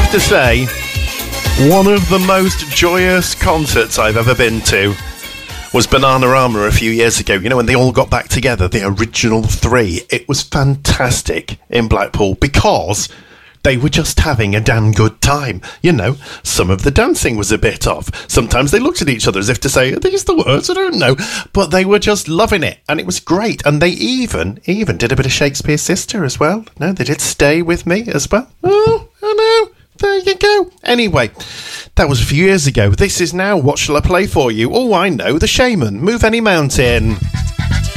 have to say, one of the most joyous concerts I've ever been to was Bananarama a few years ago. You know, when they all got back together, the original three. It was fantastic in Blackpool because they were just having a damn good time. You know, some of the dancing was a bit off. Sometimes they looked at each other as if to say, are these the words? I don't know. But they were just loving it, and it was great. And they even did a bit of Shakespeare's Sister as well. No, they did Stay With Me as well. Oh, I know. There you go. Anyway, that was a few years ago. This is now What Shall I Play For You? Oh, I know, The Shaman, Move Any Mountain.